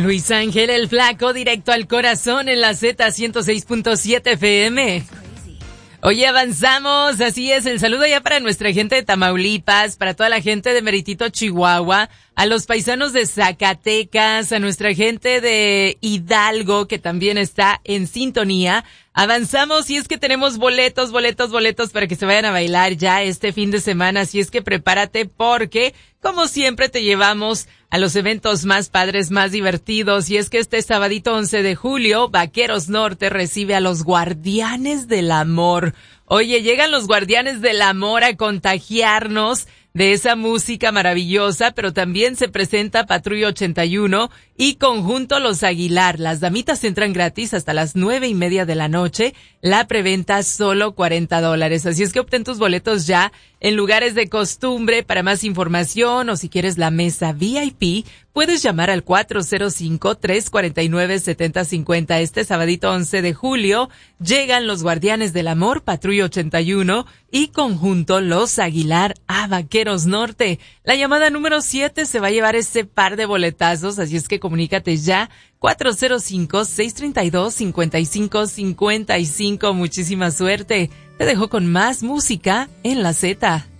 Luis Ángel el Flaco, directo al corazón en la Z106.7 FM. Oye, avanzamos, así es, el saludo ya para nuestra gente de Tamaulipas, para toda la gente de Meritito, Chihuahua, a los paisanos de Zacatecas, a nuestra gente de Hidalgo, que también está en sintonía. Avanzamos y es que tenemos boletos para que se vayan a bailar ya este fin de semana, así es que prepárate porque, como siempre, te llevamos a los eventos más padres, más divertidos, y es que este sabadito 11 de julio, Vaqueros Norte recibe a los Guardianes del Amor. Oye, llegan los Guardianes del Amor a contagiarnos de esa música maravillosa, pero también se presenta Patrulla 81 y Conjunto Los Aguilar. Las damitas entran gratis hasta las 9:30 de la noche. La preventa solo $40. Así es que obtén tus boletos ya en lugares de costumbre. Para más información o si quieres la mesa VIP, puedes llamar al 405-349-7050. Este sabadito 11 de julio llegan los Guardianes del Amor, Patrulla 81 y Conjunto Los Aguilar a Vaqueros Norte. La llamada número 7 se va a llevar ese par de boletazos, así es que comunícate ya. 405-632-5555. Muchísima suerte. Te dejo con más música en la Z.